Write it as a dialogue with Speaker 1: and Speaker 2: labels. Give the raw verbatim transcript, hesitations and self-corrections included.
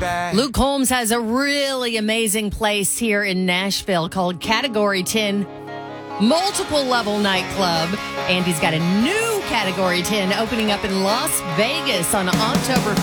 Speaker 1: back.
Speaker 2: Luke Holmes has a really amazing place here in Nashville called Category ten, multiple level nightclub. And he's got a new Category ten opening up in Las Vegas on October